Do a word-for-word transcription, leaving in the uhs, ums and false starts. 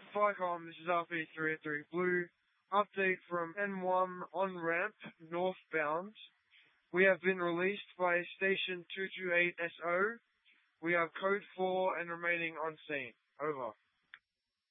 FICOM, this is R P three eight three Blue. Update from N one on-ramp, northbound. We have been released by station two two eight S O. We have code four and remaining on scene. Over.